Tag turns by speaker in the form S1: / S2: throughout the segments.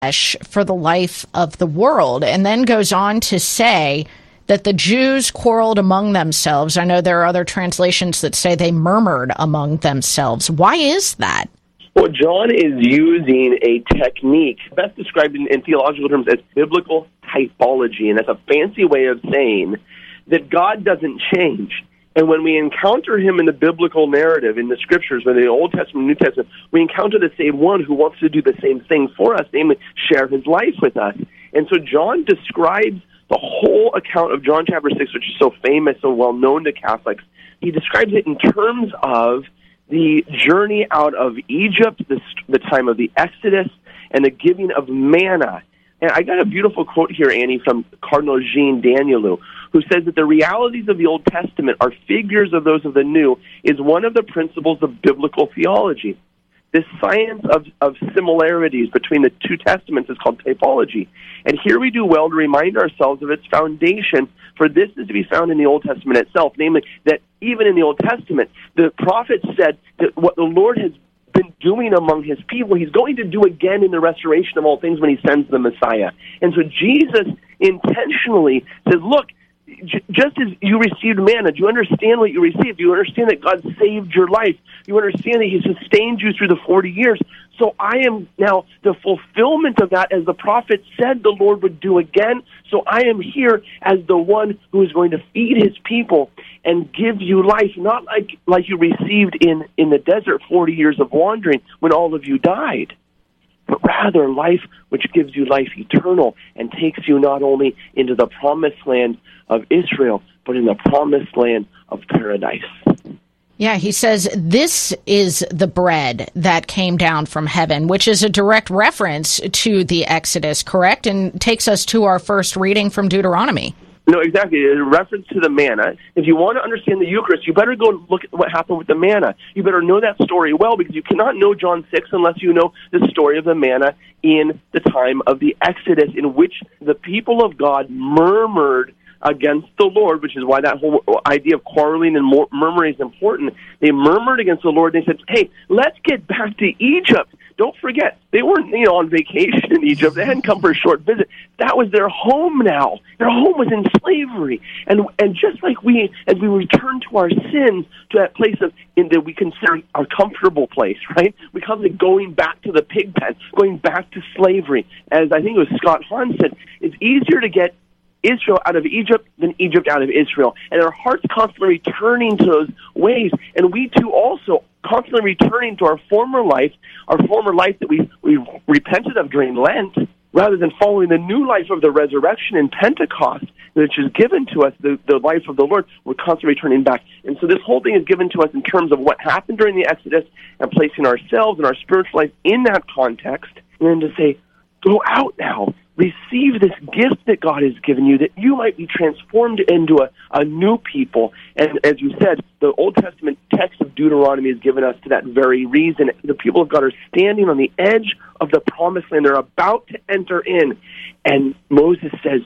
S1: for the life of the world, and then goes on to say that the Jews quarreled among themselves. I know there are other translations that say they murmured among themselves. Why is that?
S2: Well, John is using a technique best described in theological terms as biblical typology, and that's a fancy way of saying that God doesn't change. And when we encounter him in the biblical narrative, in the scriptures, whether the Old Testament, New Testament, we encounter the same one who wants to do the same thing for us, namely share his life with us. And so John describes the whole account of John chapter 6, which is so famous, so well known to Catholics. He describes it in terms of the journey out of Egypt, the time of the Exodus, and the giving of manna. And I got a beautiful quote here, Annie, from Cardinal Jean Danielou, who says that the realities of the Old Testament are figures of those of the New is one of the principles of biblical theology. This science of similarities between the two testaments is called typology. And here we do well to remind ourselves of its foundation, for this is to be found in the Old Testament itself, namely that even in the Old Testament, the prophets said that what the Lord has been doing among his people, he's going to do again in the restoration of all things when he sends the Messiah. And so Jesus intentionally says, look, just as you received manna, do you understand what you received? Do you understand that God saved your life? Do you understand that he sustained you through the 40 years? So I am now the fulfillment of that, as the prophet said the Lord would do again. So I am here as the one who is going to feed his people and give you life, not like you received in the desert 40 years of wandering when all of you died, but rather life which gives you life eternal and takes you not only into the promised land of Israel, but in the promised land of paradise.
S1: Yeah, he says this is the bread that came down from heaven, which is a direct reference to the Exodus, correct? And takes us to our first reading from Deuteronomy.
S2: No, exactly. It's a reference to the manna. If you want to understand the Eucharist, you better go and look at what happened with the manna. You better know that story well, because you cannot know John 6 unless you know the story of the manna in the time of the Exodus, in which the people of God murmured against the Lord, which is why that whole idea of quarreling and murmuring is important. They murmured against the Lord. They said, hey, let's get back to Egypt. Don't forget, they weren't on vacation in Egypt. They hadn't come for a short visit. That was their home now. Their home was in slavery. And just like as we return to our sins, to that place that we consider our comfortable place, right? We come to going back to the pig pen, going back to slavery. As I think it was Scott Hahn said, it's easier to get Israel out of Egypt than Egypt out of Israel. And our hearts constantly returning to those ways. And we too also constantly returning to our former life that we repented of during Lent, rather than following the new life of the resurrection in Pentecost, which is given to us, the life of the Lord. We're constantly returning back. And so this whole thing is given to us in terms of what happened during the Exodus and placing ourselves and our spiritual life in that context, and then to say, go out now. Receive this gift that God has given you, that you might be transformed into a new people. And as you said, the Old Testament text of Deuteronomy has given us to that very reason. The people of God are standing on the edge of the promised land. They're about to enter in. And Moses says,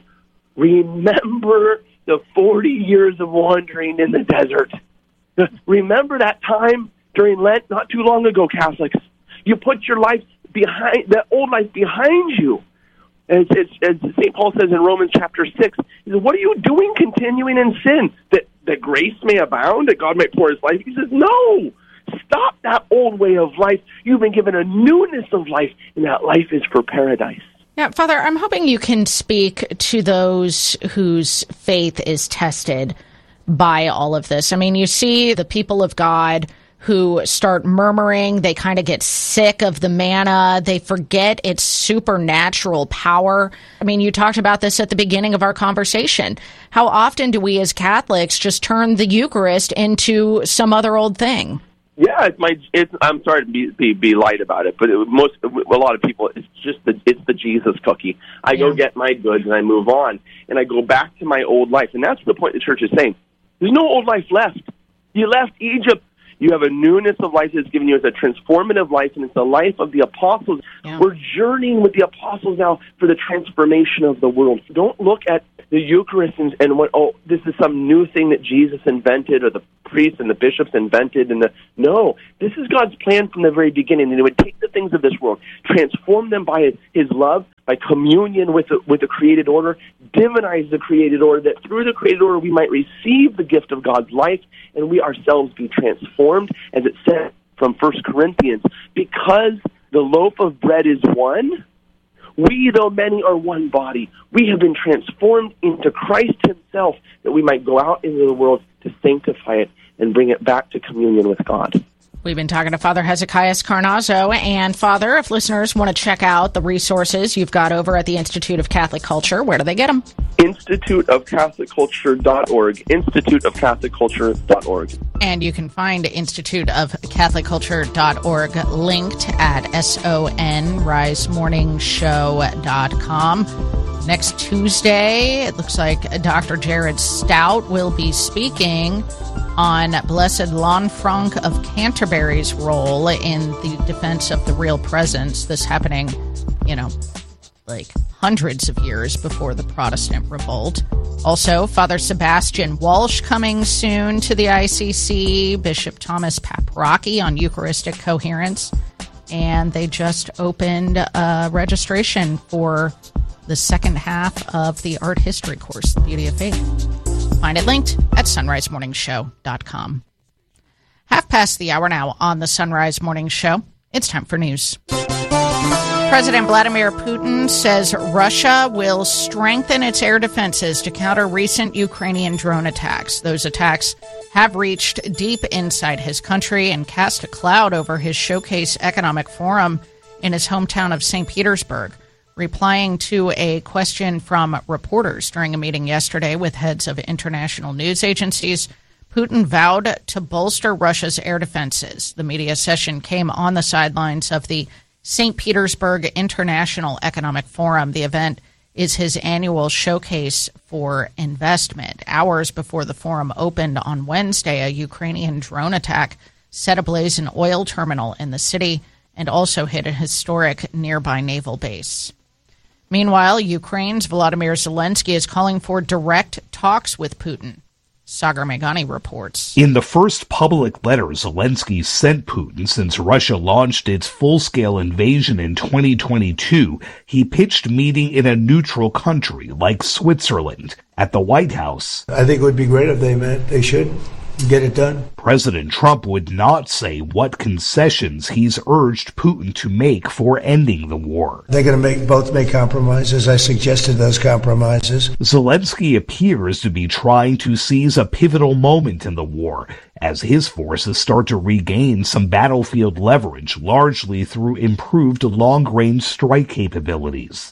S2: remember the 40 years of wandering in the desert. Remember that time during Lent not too long ago, Catholics. You put your life behind, that old life behind you. As St. Paul says in Romans chapter 6, he says, what are you doing continuing in sin? That grace may abound, that God might pour his life? He says, no, stop that old way of life. You've been given a newness of life, and that life is for paradise.
S1: Yeah, Father, I'm hoping you can speak to those whose faith is tested by all of this. I mean, you see the people of God who start murmuring. They kind of get sick of the manna. They forget its supernatural power. I mean, you talked about this at the beginning of our conversation. How often do we as Catholics just turn the Eucharist into some other old thing?
S2: Yeah, I'm sorry to be light about it, but a lot of people, it's the Jesus cookie. I go get my goods and I move on, and I go back to my old life. And that's the point the church is saying. There's no old life left. You left Egypt. You have a newness of life that's given you as a transformative life, and it's the life of the apostles. Yeah. We're journeying with the apostles now for the transformation of the world. Don't look at the Eucharist and what, oh, this is some new thing that Jesus invented or the priests and the bishops invented. No, this is God's plan from the very beginning. And He would take the things of this world, transform them by His love, by communion with the created order, divinize the created order, that through the created order we might receive the gift of God's life, and we ourselves be transformed, as it says from 1 Corinthians, because the loaf of bread is one, we, though many, are one body. We have been transformed into Christ Himself, that we might go out into the world to sanctify it and bring it back to communion with God.
S1: We've been talking to Father Hezekias Carnazzo. And, Father, if listeners want to check out the resources you've got over at the Institute of Catholic Culture, where do they get them?
S2: instituteofcatholicculture.org, instituteofcatholicculture.org.
S1: And you can find instituteofcatholicculture.org linked at sonrisemorningshow.com. Next Tuesday, it looks like Dr. Jared Stout will be speaking on Blessed Lanfranc of Canterbury's role in the defense of the real presence. This happening, like hundreds of years before the Protestant revolt. Also, Father Sebastian Walsh coming soon to the ICC, Bishop Thomas Paprocki on Eucharistic coherence, and they just opened registration for the second half of the art history course, The Beauty of Faith. Find it linked at sonrisemorningshow.com. 5:30 now on the Sunrise Morning Show. It's time for news. President Vladimir Putin says Russia will strengthen its air defenses to counter recent Ukrainian drone attacks. Those attacks have reached deep inside his country and cast a cloud over his Showcase Economic Forum in his hometown of St. Petersburg. Replying to a question from reporters during a meeting yesterday with heads of international news agencies, Putin vowed to bolster Russia's air defenses. The media session came on the sidelines of the St. Petersburg International Economic Forum. The event is his annual showcase for investment. Hours before the forum opened on Wednesday, a Ukrainian drone attack set ablaze an oil terminal in the city and also hit a historic nearby naval base. Meanwhile, Ukraine's Volodymyr Zelensky is calling for direct talks with Putin. Sagar Meghani reports.
S3: In the first public letter Zelensky sent Putin since Russia launched its full-scale invasion in 2022, he pitched meeting in a neutral country like Switzerland. At the White House,
S4: I think it would be great if they met. They should get it done.
S3: President Trump would not say what concessions he's urged Putin to make for ending the war.
S4: They're going to both make compromises. I suggested those compromises.
S3: Zelensky appears to be trying to seize a pivotal moment in the war as his forces start to regain some battlefield leverage, largely through improved long-range strike capabilities.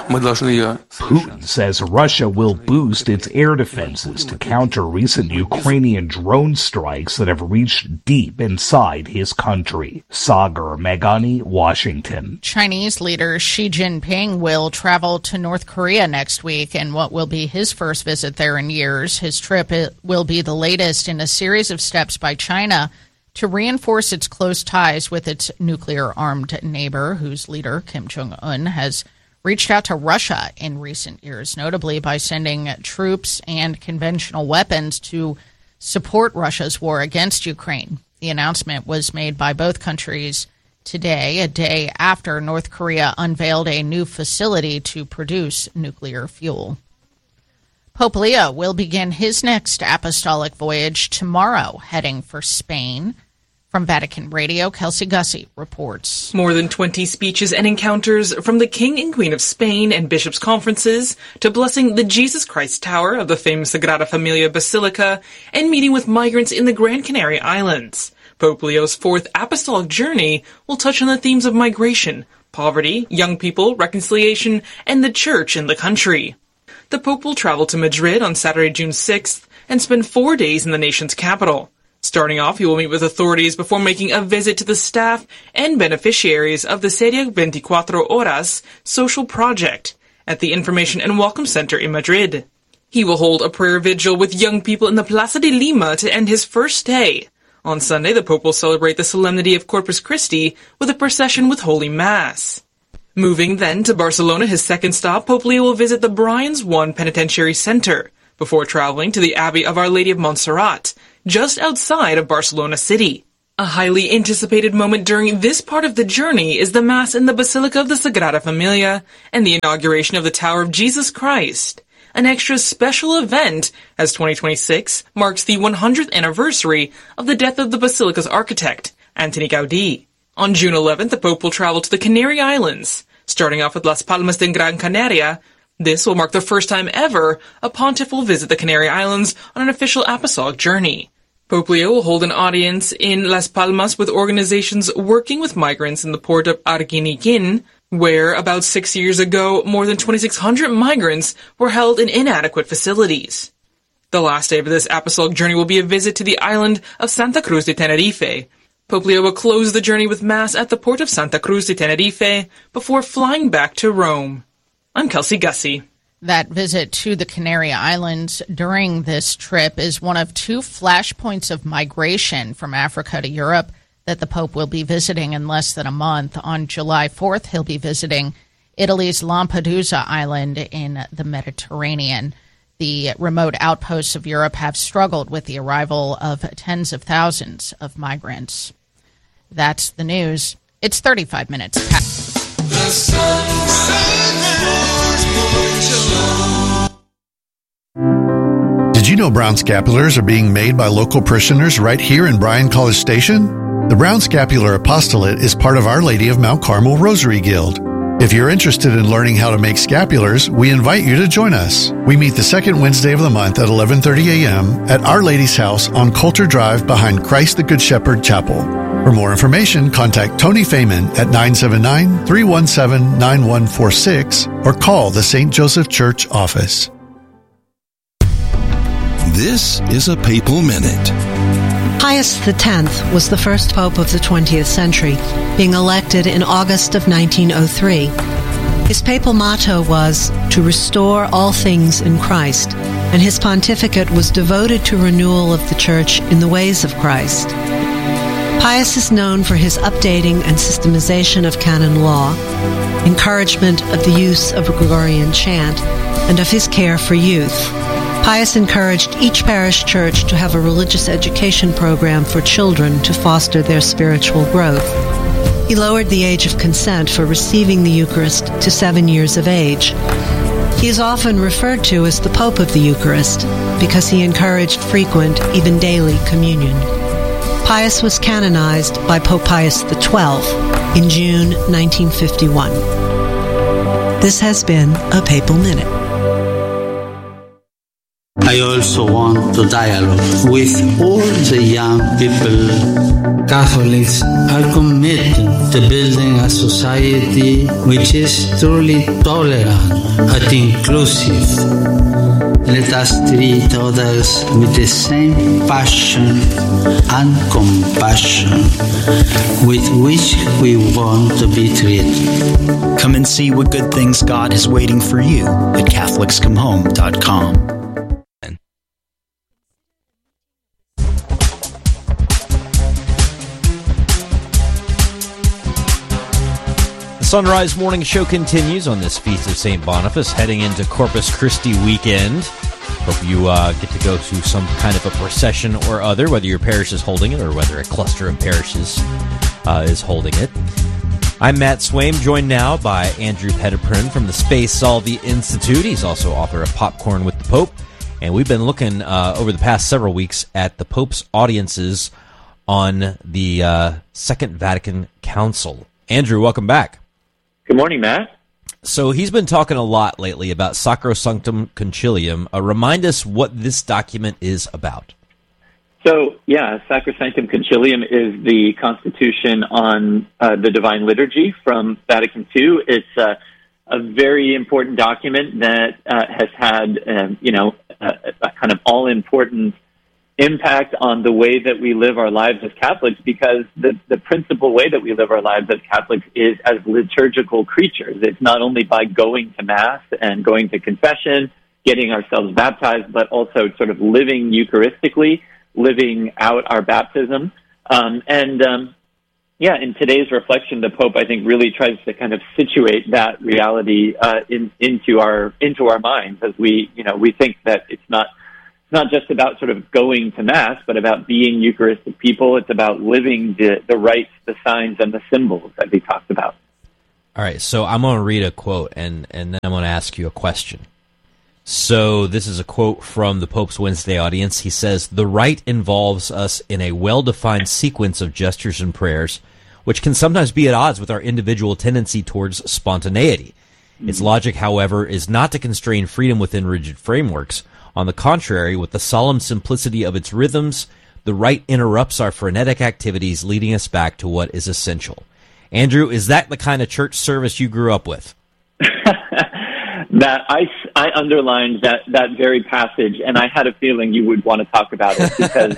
S3: Putin says Russia will boost its air defenses to counter recent Ukrainian drone strikes that have reached deep inside his country. Sagar Meghani, Washington.
S1: Chinese leader Xi Jinping will travel to North Korea next week in what will be his first visit there in years. His trip will be the latest in a series of steps by China to reinforce its close ties with its nuclear-armed neighbor, whose leader, Kim Jong-un, has reached out to Russia in recent years, notably by sending troops and conventional weapons to support Russia's war against Ukraine. The announcement was made by both countries today, a day after North Korea unveiled a new facility to produce nuclear fuel. Pope Leo will begin his next apostolic voyage tomorrow, heading for Spain. From Vatican Radio, Kelsey Gussie reports.
S5: More than 20 speeches and encounters from the King and Queen of Spain and bishops' conferences to blessing the Jesus Christ Tower of the famous Sagrada Familia Basilica and meeting with migrants in the Gran Canaria Islands. Pope Leo's fourth apostolic journey will touch on the themes of migration, poverty, young people, reconciliation, and the church in the country. The Pope will travel to Madrid on Saturday, June 6th, and spend 4 days in the nation's capital. Starting off, he will meet with authorities before making a visit to the staff and beneficiaries of the Serie 24 Horas social project at the Information and Welcome Center in Madrid. He will hold a prayer vigil with young people in the Plaza de Lima to end his first day. On Sunday, the Pope will celebrate the solemnity of Corpus Christi with a procession with Holy Mass. Moving then to Barcelona, his second stop, Pope Leo will visit the Brians I Penitentiary Center before traveling to the Abbey of Our Lady of Montserrat, just outside of Barcelona City. A highly anticipated moment during this part of the journey is the Mass in the Basilica of the Sagrada Familia and the inauguration of the Tower of Jesus Christ, an extra special event as 2026 marks the 100th anniversary of the death of the Basilica's architect, Antoni Gaudí. On June 11th, the Pope will travel to the Canary Islands, starting off with Las Palmas de Gran Canaria. This will mark the first time ever a pontiff will visit the Canary Islands on an official apostolic journey. Pope Leo will hold an audience in Las Palmas with organizations working with migrants in the port of Arguineguín, where about 6 years ago, more than 2,600 migrants were held in inadequate facilities. The last day of this apostolic journey will be a visit to the island of Santa Cruz de Tenerife. Pope Leo will close the journey with Mass at the port of Santa Cruz de Tenerife before flying back to Rome. I'm Kelsey Gussie.
S1: That visit to the Canary Islands during this trip is one of two flashpoints of migration from Africa to Europe that the Pope will be visiting in less than a month. On July 4th, he'll be visiting Italy's Lampedusa Island in the Mediterranean. The remote outposts of Europe have struggled with the arrival of tens of thousands of migrants. That's the news. It's 35 minutes past.
S6: Did you know brown scapulars are being made by local parishioners right here in Bryan College Station? The Brown Scapular Apostolate is part of Our Lady of Mount Carmel Rosary Guild. If you're interested in learning how to make scapulars, we invite you to join us. We meet the second Wednesday of the month at 11:30 a.m. at Our Lady's House on Coulter Drive behind Christ the Good Shepherd Chapel. For more information, contact Tony Feynman at 979-317-9146 or call the St. Joseph Church office.
S7: This is a Papal Minute.
S8: Pius X was the first pope of the 20th century, being elected in August of 1903. His papal motto was, "To restore all things in Christ," and his pontificate was devoted to renewal of the Church in the ways of Christ. Pius is known for his updating and systemization of canon law, encouragement of the use of a Gregorian chant, and of his care for youth. Pius encouraged each parish church to have a religious education program for children to foster their spiritual growth. He lowered the age of consent for receiving the Eucharist to 7 years of age. He is often referred to as the Pope of the Eucharist because he encouraged frequent, even daily, communion. Pius was canonized by Pope Pius XII in June 1951. This has been a Papal Minute.
S9: I also want to dialogue with all the young people. Catholics are committed to building a society which is truly tolerant and inclusive. Let us treat others with the same passion and compassion with which we want to be treated.
S10: Come and see what good things God is waiting for you at CatholicsComeHome.com.
S11: Sunrise Morning Show continues on this Feast of St. Boniface, heading into Corpus Christi weekend. Hope you get to go to some kind of a procession or other, whether your parish is holding it or whether a cluster of parishes is holding it. I'm Matt Swaim, joined now by Andrew Petiprin from the Space Salvi Institute. He's also author of Popcorn with the Pope. And we've been looking over the past several weeks at the Pope's audiences on the Second Vatican Council. Andrew, welcome back.
S12: Good morning, Matt.
S11: So he's been talking a lot lately about Sacrosanctum Concilium. Remind us what this document is about.
S12: So, Sacrosanctum Concilium is the constitution on the Divine Liturgy from Vatican II. It's a very important document that has had, a kind of all-important impact on the way that we live our lives as Catholics, because the principal way that we live our lives as Catholics is as liturgical creatures. It's not only by going to Mass and going to confession, getting ourselves baptized, but also sort of living Eucharistically. living out our baptism. In today's reflection, the Pope, I think, really tries to kind of situate that reality into our minds as we think that it's not just about sort of going to Mass, but about being Eucharistic people. It's about living the rites, the signs, and the symbols that we talked about.
S11: All right, so I'm going to read a quote, and then I'm going to ask you a question. So this is a quote from the Pope's Wednesday audience. He says, "The rite involves us in a well-defined sequence of gestures and prayers, which can sometimes be at odds with our individual tendency towards spontaneity. Its logic, however, is not to constrain freedom within rigid frameworks. On the contrary, with the solemn simplicity of its rhythms, the rite interrupts our frenetic activities, leading us back to what is essential." Andrew, is that the kind of church service you grew up with?
S12: That I underlined that very passage, and I had a feeling you would want to talk about it because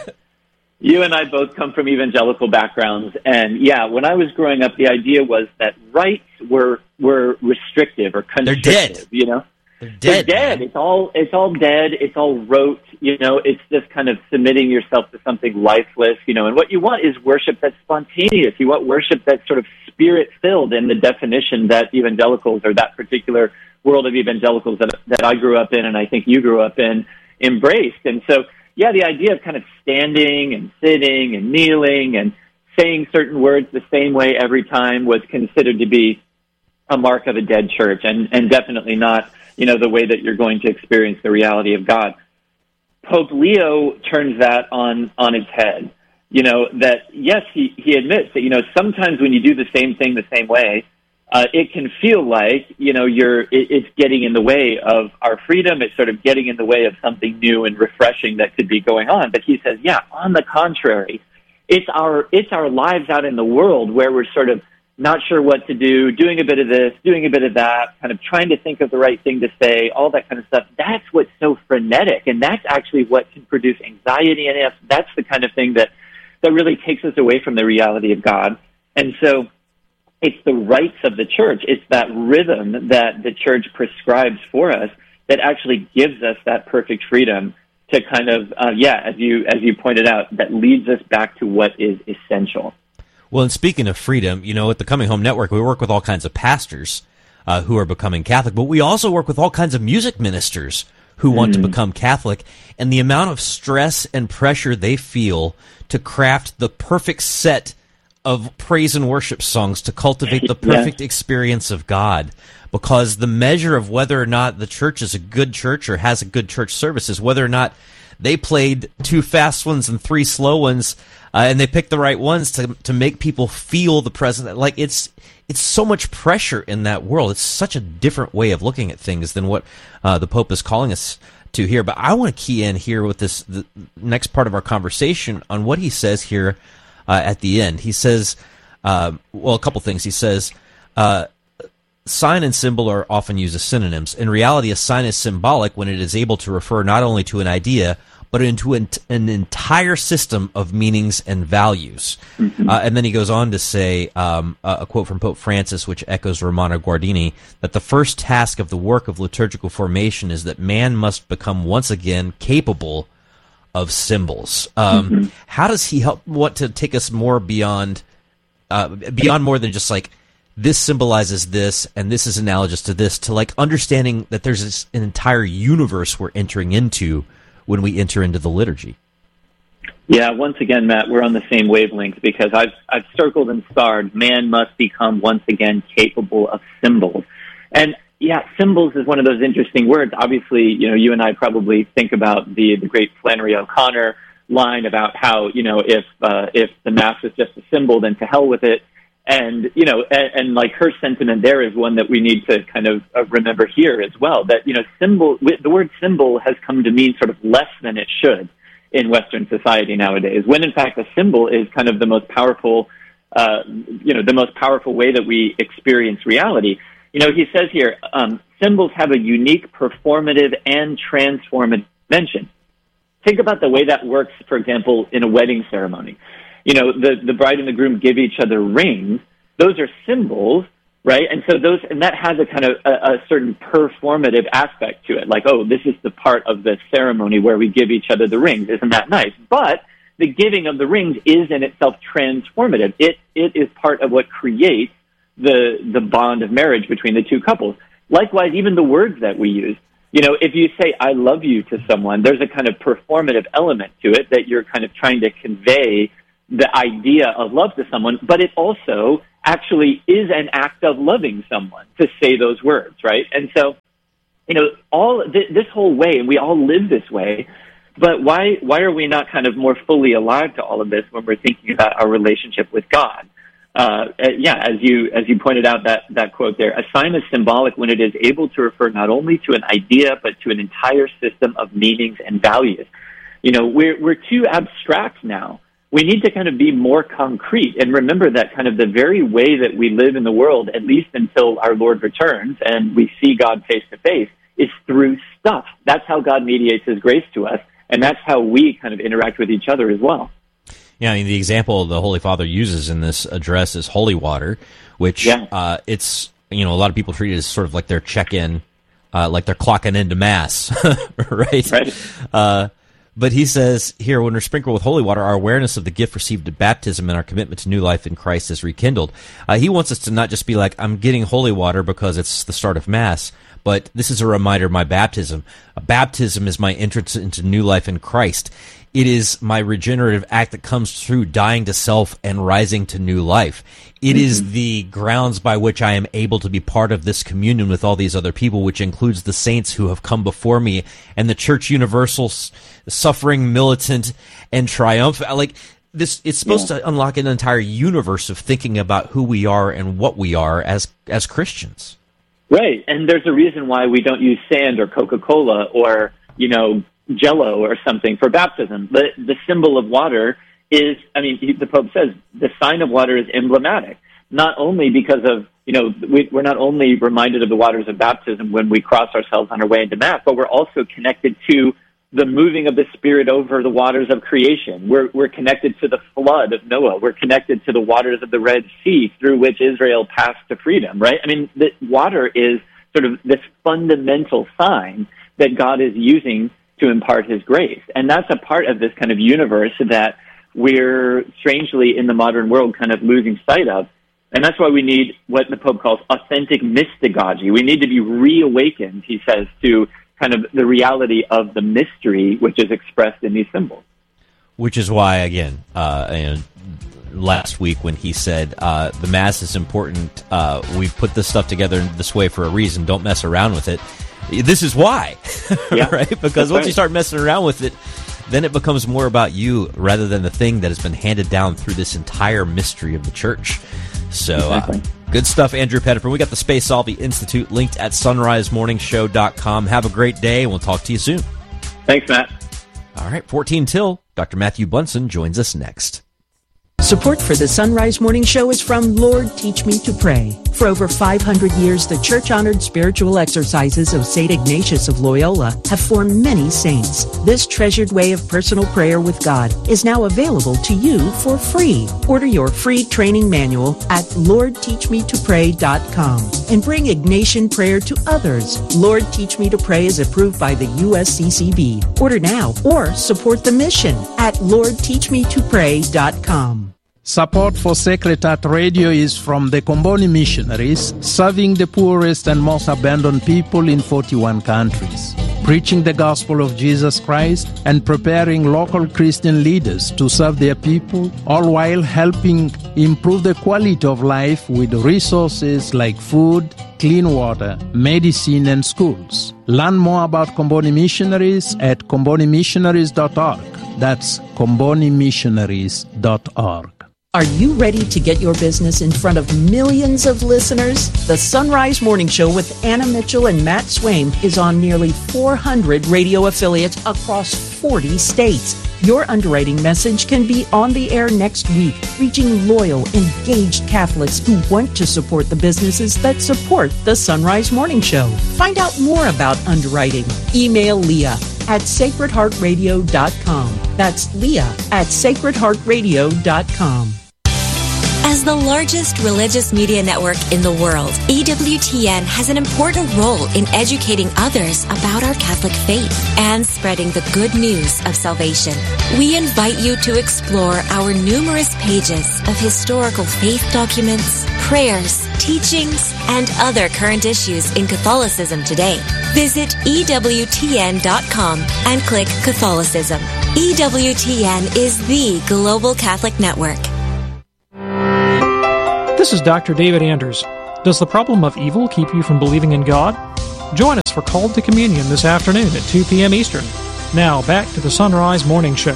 S12: you and I both come from evangelical backgrounds, and when I was growing up, the idea was that rites were restrictive or constrictive.
S11: They're dead.
S12: They're dead. It's all dead. It's all rote. It's just kind of submitting yourself to something lifeless. And what you want is worship that's spontaneous. You want worship that's sort of spirit-filled in the definition that evangelicals, or that particular world of evangelicals that I grew up in, and I think you grew up in, embraced. And so, the idea of kind of standing and sitting and kneeling and saying certain words the same way every time was considered to be a mark of a dead church, and definitely not, the way that you're going to experience the reality of God. Pope Leo turns that on its head. That yes, he admits that, sometimes when you do the same thing the same way, it can feel like, it's getting in the way of our freedom. It's sort of getting in the way of something new and refreshing that could be going on. But he says, on the contrary, it's our lives out in the world where we're sort of not sure what to do, doing a bit of this, doing a bit of that, kind of trying to think of the right thing to say, all that kind of stuff. That's what's so frenetic, and that's actually what can produce anxiety in us. That's the kind of thing that really takes us away from the reality of God. And so it's the rites of the church. It's that rhythm that the church prescribes for us that actually gives us that perfect freedom to kind of, as you pointed out, that leads us back to what is essential.
S11: Well, and speaking of freedom, at the Coming Home Network, we work with all kinds of pastors who are becoming Catholic, but we also work with all kinds of music ministers who want to become Catholic, and the amount of stress and pressure they feel to craft the perfect set of praise and worship songs to cultivate the perfect experience of God, because the measure of whether or not the church is a good church or has a good church service is whether or not they played 2 fast ones and 3 slow ones, and they picked the right ones to make people feel the presence. Like it's so much pressure in that world. It's such a different way of looking at things than what the Pope is calling us to here. But I want to key in here with the next part of our conversation on what he says here at the end. He says, a couple things. He says, sign and symbol are often used as synonyms. In reality, a sign is symbolic when it is able to refer not only to an idea, but into an entire system of meanings and values. And then he goes on to say, a quote from Pope Francis, which echoes Romano Guardini, that the first task of the work of liturgical formation is that man must become once again capable of symbols. How does he want to take us more beyond more than just like, this symbolizes this, and this is analogous to this, to like understanding that there's an entire universe we're entering into when we enter into the liturgy?
S12: Yeah, once again, Matt, we're on the same wavelength, because I've circled and starred, man must become once again capable of symbols. And symbols is one of those interesting words. Obviously, you and I probably think about the great Flannery O'Connor line about how, if the Mass is just a symbol, then to hell with it. And, and like her sentiment there is one that we need to kind of remember here as well, that, the word symbol has come to mean sort of less than it should in Western society nowadays, when in fact a symbol is kind of the most powerful, the most powerful way that we experience reality. He says here, symbols have a unique performative and transformative dimension. Think about the way that works, for example, in a wedding ceremony. The bride and the groom give each other rings. Those are symbols, right? And so that has a kind of a certain performative aspect to it. Like, oh, this is the part of the ceremony where we give each other the rings. Isn't that nice? But the giving of the rings is in itself transformative. It is part of what creates the bond of marriage between the two couples. Likewise, even the words that we use. If you say, I love you to someone, there's a kind of performative element to it that you're kind of trying to convey the idea of love to someone, but it also actually is an act of loving someone to say those words, right? And so, this whole way, and we all live this way, but why are we not kind of more fully alive to all of this when we're thinking about our relationship with God? As you pointed out, that quote there, a sign is symbolic when it is able to refer not only to an idea, but to an entire system of meanings and values. We're too abstract now. We need to kind of be more concrete and remember that kind of the very way that we live in the world, at least until our Lord returns and we see God face to face, is through stuff. That's how God mediates his grace to us, and that's how we kind of interact with each other as well.
S11: Yeah, I mean, the example the Holy Father uses in this address is holy water, which it's, a lot of people treat it as sort of like their check-in, like they're clocking into Mass, right? But he says here, when we're sprinkled with holy water, our awareness of the gift received at baptism and our commitment to new life in Christ is rekindled. He wants us to not just be like, I'm getting holy water because it's the start of Mass, but this is a reminder of my baptism. Baptism is my entrance into new life in Christ. It is my regenerative act that comes through dying to self and rising to new life. It is the grounds by which I am able to be part of this communion with all these other people, which includes the saints who have come before me and the Church Universal, suffering, militant, and triumphant. Like this, it's supposed to unlock an entire universe of thinking about who we are and what we are as Christians.
S12: Right, and there's a reason why we don't use sand or Coca-Cola or, Jell-O or something for baptism. The symbol of water is, the Pope says, the sign of water is emblematic, not only because of, we're not only reminded of the waters of baptism when we cross ourselves on our way into Mass, but we're also connected to the moving of the Spirit over the waters of creation. We're connected to the flood of Noah. We're connected to the waters of the Red Sea through which Israel passed to freedom, right? The water is sort of this fundamental sign that God is using to impart his grace. And that's a part of this kind of universe that we're strangely in the modern world kind of losing sight of. And that's why we need what the Pope calls authentic mystagogy. We need to be reawakened, he says, to kind of the reality of the mystery which is expressed in these symbols.
S11: Which is why, again, last week when he said the Mass is important, we've put this stuff together this way for a reason, don't mess around with it. This is why, right? Because once you start messing around with it, then it becomes more about you rather than the thing that has been handed down through this entire mystery of the Church. So, good stuff, Andrew Pettiford. We got the Space Salvi Institute linked at sunrisemorningshow.com. Have a great day, and we'll talk to you soon.
S12: Thanks, Matt.
S11: All right, 14 till. Dr. Matthew Bunson joins us next.
S13: Support for the Sunrise Morning Show is from Lord Teach Me to Pray. For over 500 years, the church-honored spiritual exercises of St. Ignatius of Loyola have formed many saints. This treasured way of personal prayer with God is now available to you for free. Order your free training manual at LordTeachMeToPray.com and bring Ignatian prayer to others. Lord Teach Me to Pray is approved by the USCCB. Order now or support the mission at LordTeachMeToPray.com.
S14: Support for Sacred Heart Radio is from the Comboni Missionaries, serving the poorest and most abandoned people in 41 countries, preaching the gospel of Jesus Christ and preparing local Christian leaders to serve their people, all while helping improve the quality of life with resources like food, clean water, medicine, and schools. Learn more about Comboni Missionaries at combonimissionaries.org. That's combonimissionaries.org.
S13: Are you ready to get your business in front of millions of listeners? The Sunrise Morning Show with Anna Mitchell and Matt Swaim is on nearly 400 radio affiliates across 40 states. Your underwriting message can be on the air next week, reaching loyal, engaged Catholics who want to support the businesses that support the Sunrise Morning Show. Find out more about underwriting. Email Leah at sacredheartradio.com. That's Leah at sacredheartradio.com.
S15: As the largest religious media network in the world, EWTN has an important role in educating others about our Catholic faith and spreading the good news of salvation. We invite you to explore our numerous pages of historical faith documents, prayers, teachings, and other current issues in Catholicism today. Visit EWTN.com and click Catholicism. EWTN is the Global Catholic Network.
S16: This is Dr. David Anders. Does the problem of evil keep you from believing in God? Join us for Called to Communion this afternoon at 2 p.m. Eastern. Now, back to the Sunrise Morning Show.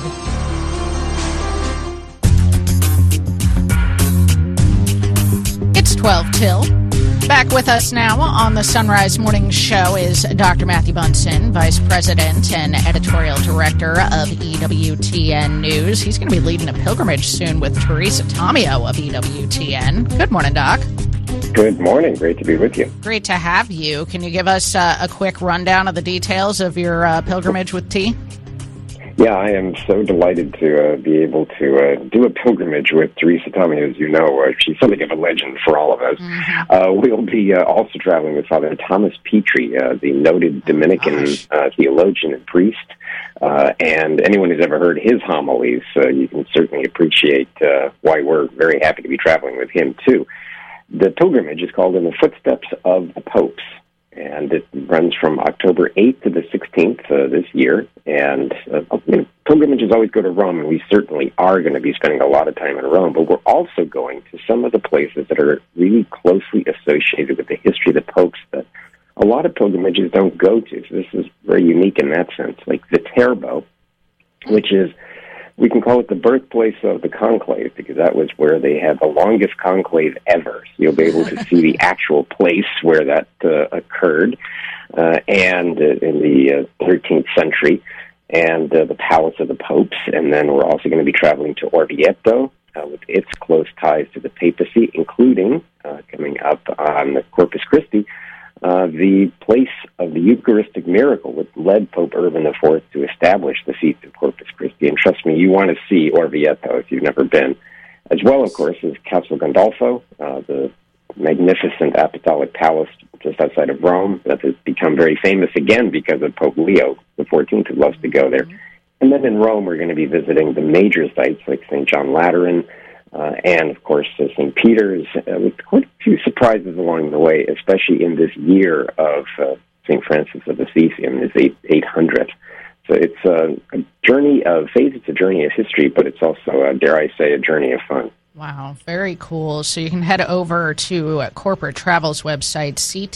S1: It's 12 till. Back with us now on the Sunrise Morning Show is Dr. Matthew Bunson, Vice President and Editorial Director of EWTN News. He's going to be leading a pilgrimage soon with Teresa Tomeo of EWTN. Good morning, Doc.
S17: Good morning. Great to be with you.
S1: Great to have you. Can you give us a quick rundown of the details of your pilgrimage with T?
S17: Yeah, I am so delighted to be able to do a pilgrimage with Teresa Tomeo. As you know, she's something of a legend for all of us. Mm-hmm. We'll be also traveling with Father Thomas Petrie, the noted Dominican theologian and priest. And anyone who's ever heard his homilies, you can certainly appreciate why we're very happy to be traveling with him, too. The pilgrimage is called In the Footsteps of the Popes. And it runs from October 8th to the 16th this year. And pilgrimages always go to Rome, and we certainly are going to be spending a lot of time in Rome. But we're also going to some of the places that are really closely associated with the history of the popes that a lot of pilgrimages don't go to. So this is very unique in that sense. Like Viterbo, which is, we can call it the birthplace of the conclave, because that was where they had the longest conclave ever. So you'll be able to see the actual place where that occurred, and in the 13th century, and the Palace of the Popes. And then we're also going to be traveling to Orvieto, with its close ties to the papacy, including, coming up on the Corpus Christi, the place of the Eucharistic miracle, which led Pope Urban IV to establish the Feast of Corpus Christi. And trust me, you want to see Orvieto if you've never been. As well, of course, is Castel Gandolfo, the magnificent apostolic palace just outside of Rome that has become very famous again because of Pope Leo XIV, who loves to go there. And then in Rome, we're going to be visiting the major sites like St. John Lateran, and, of course, St. Peter's, with quite a few surprises along the way, especially in this year of St. Francis of Assisi, in this 800th. So it's a journey of faith, it's a journey of history, but it's also, dare I say, a journey of fun.
S1: Wow, very cool. So you can head over to Corporate Travel's website,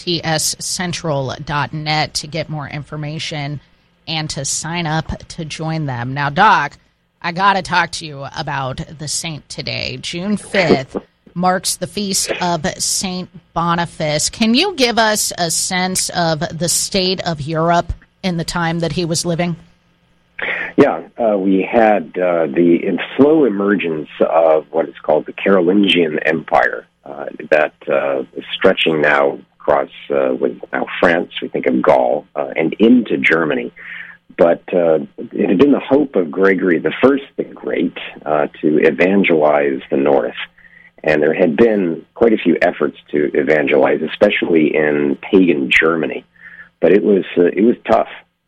S1: ctscentral.net, to get more information and to sign up to join them. Now, Doc, I got to talk to you about the saint today. June 5th marks the feast of St. Boniface. Can you give us a sense of the state of Europe in the time that he was living?
S17: Yeah, we had the slow emergence of what is called the Carolingian Empire that is stretching now across with now France, we think of Gaul, and into Germany. But it had been the hope of Gregory I the Great to evangelize the North. And there had been quite a few efforts to evangelize, especially in pagan Germany. But it was tough.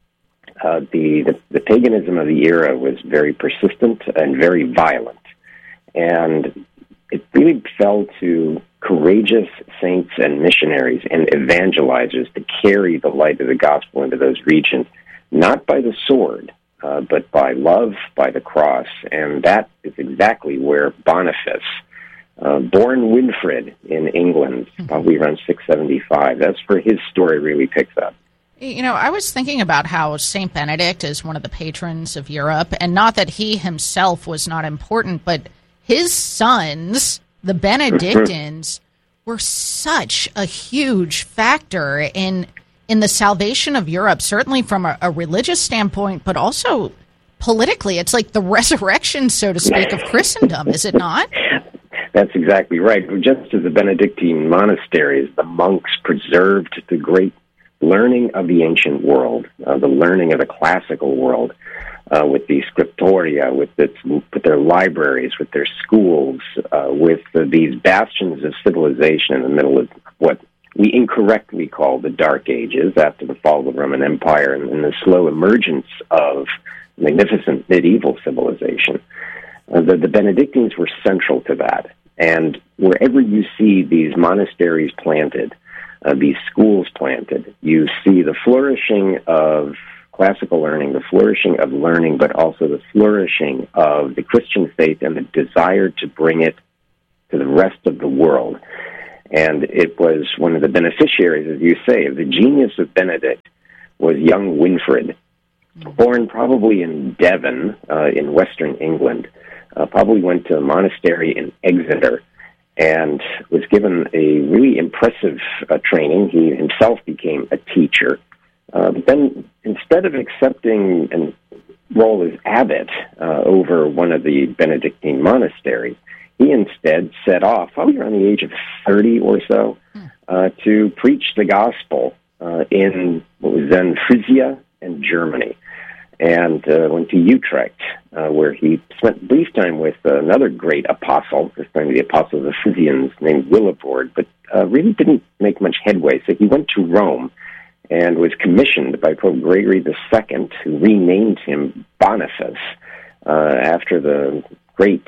S17: The paganism of the era was very persistent and very violent. And it really fell to courageous saints and missionaries and evangelizers to carry the light of the gospel into those regions, not by the sword, but by love, by the cross. And that is exactly where Boniface, born Winfrid in England, probably around 675, that's where his story really picks up.
S1: You know, I was thinking about how St. Benedict is one of the patrons of Europe, and not that he himself was not important, but his sons, the Benedictines, were such a huge factor in the salvation of Europe, certainly from a religious standpoint, but also politically. It's like the resurrection, so to speak, of Christendom, is it not?
S17: That's exactly right. Just as the Benedictine monasteries, the monks preserved the great learning of the ancient world, the learning of the classical world. with the scriptoria, with their libraries, with their schools, with these bastions of civilization in the middle of what we incorrectly call the Dark Ages after the fall of the Roman Empire and the slow emergence of magnificent medieval civilization. The Benedictines were central to that. And wherever you see these monasteries planted, these schools planted, you see the flourishing of classical learning, the flourishing of learning, but also the flourishing of the Christian faith and the desire to bring it to the rest of the world. And it was one of the beneficiaries, as you say, of the genius of Benedict was young Winfrid, born probably in Devon, in western England. Probably went to a monastery in Exeter and was given a really impressive training. He himself became a teacher. But then instead of accepting a role as abbot over one of the Benedictine monasteries, he instead set off, probably around the age of 30 or so, to preach the gospel in what was then Frisia and Germany. And went to Utrecht, where he spent brief time with another great apostle, this time the apostle of the Frisians, named Willibrord, but really didn't make much headway. So he went to Rome and was commissioned by Pope Gregory II, who renamed him Boniface, after the great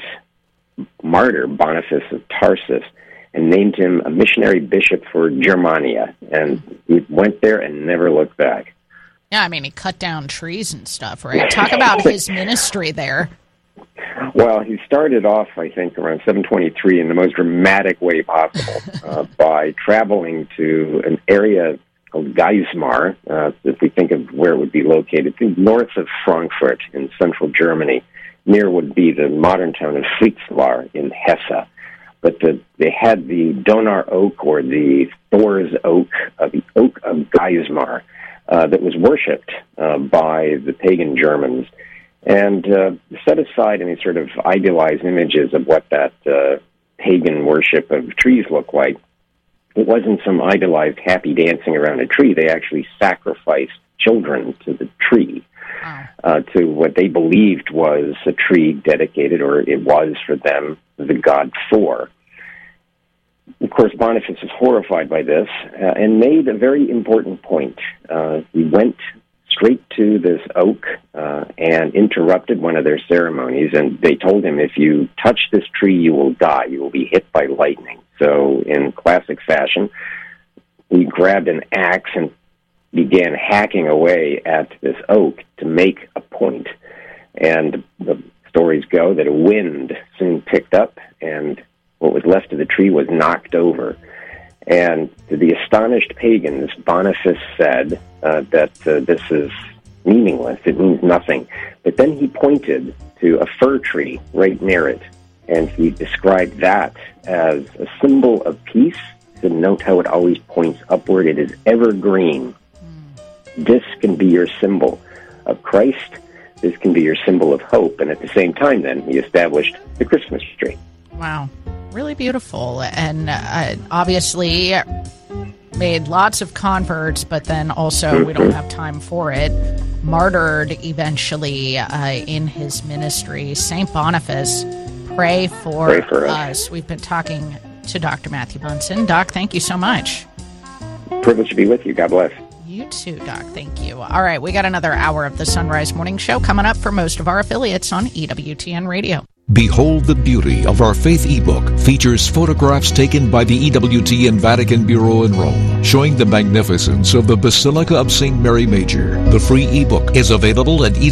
S17: martyr Boniface of Tarsus, and named him a missionary bishop for Germania. And he went there and never looked back.
S1: Yeah, I mean, he cut down trees and stuff, right? Talk about his ministry there.
S17: Well, he started off, I think, around 723 in the most dramatic way possible by traveling to an area called Geismar, if we think of where it would be located, north of Frankfurt in central Germany, near would be the modern town of Fritzlar in Hesse. But they had the Donar oak, or the Thor's oak, the oak of Geismar, that was worshipped by the pagan Germans, and set aside any sort of idealized images of what that pagan worship of trees looked like. It wasn't some idealized happy dancing around a tree. They actually sacrificed children to the tree, to what they believed was a tree dedicated, or it was for them, the god Thor. Of course, Boniface was horrified by this and made a very important point. He went straight to this oak and interrupted one of their ceremonies, and they told him, if you touch this tree, you will die. You will be hit by lightning. So in classic fashion, he grabbed an axe and began hacking away at this oak to make a point. And the stories go that a wind soon picked up, and what was left of the tree was knocked over. And to the astonished pagans, Boniface said that this is meaningless, it means nothing. But then he pointed to a fir tree right near it, and he described that as a symbol of peace. He said, note how it always points upward, it is evergreen. This can be your symbol of Christ, this can be your symbol of hope. And at the same time, then, he established the Christmas tree.
S1: Wow. Really beautiful, and obviously made lots of converts, but then also, we don't have time for it, martyred eventually in his ministry. St. Boniface, pray for us. We've been talking to Dr. Matthew Bunson. Doc, thank you so much.
S17: Privilege to be with you. God bless.
S1: You too, Doc. Thank you. All right, we got another hour of the Sunrise Morning Show coming up for most of our affiliates on EWTN Radio.
S7: Behold the Beauty of Our Faith ebook features photographs taken by the EWTN Vatican Bureau in Rome, showing the magnificence of the Basilica of St. Mary Major. The free ebook is available at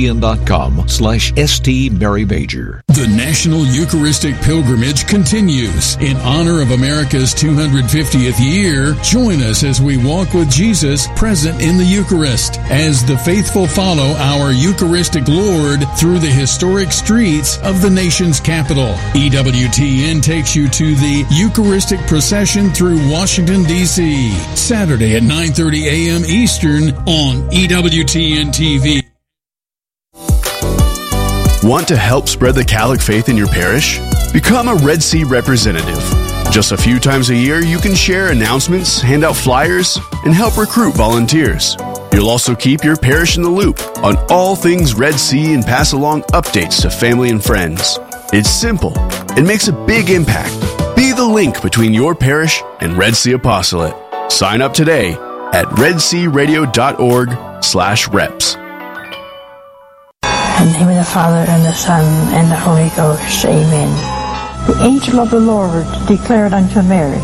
S7: EWTN.com/ST Mary Major.
S18: The National Eucharistic Pilgrimage continues. In honor of America's 250th year, join us as we walk with Jesus present in the Eucharist, as the faithful follow our Eucharistic Lord through the historic streets of the nation's capital. EWTN takes you to the Eucharistic procession through Washington, D.C., Saturday at 9:30 a.m. Eastern on EWTN TV.
S19: Want to help spread the Catholic faith in your parish? Become a Red Sea representative. Just a few times a year, you can share announcements, hand out flyers, and help recruit volunteers. You'll also keep your parish in the loop on all things Red Sea and pass along updates to family and friends. It's simple and makes a big impact. Be the link between your parish and Red Sea Apostolate. Sign up today at redsearadio.org/reps.
S20: In the name of the Father, and the Son, and the Holy Ghost. Amen. The angel of the Lord declared unto Mary,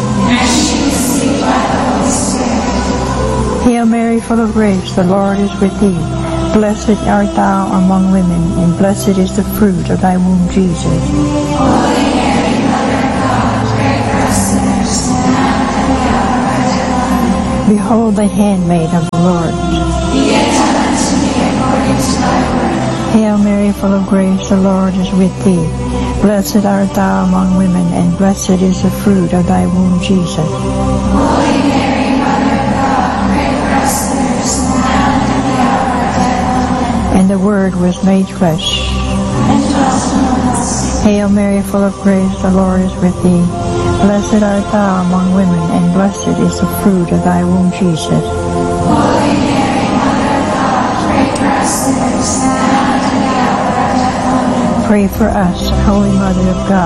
S20: Hail Mary, full of grace, the Lord is with thee. Blessed art thou among women, and blessed is the fruit of thy womb, Jesus. Holy Mary, Mother of God, pray for us sinners, now and at the hour of our death. Behold the handmaid of the Lord. Be it done unto me according to thy word. Hail Mary, full of grace, the Lord is with thee. Blessed art thou among women, and blessed is the fruit of thy womb, Jesus. Holy Mary, Mother of God, pray for us sinners, now and at the hour of our death. And the Word was made flesh, and dwelt among us. Hail Mary, full of grace, the Lord is with thee. Blessed art thou among women, and blessed is the fruit of thy womb, Jesus. Holy Mary, Mother of God, pray for us sinners, now and at the hour of our death. Pray for us, Holy Mother of God.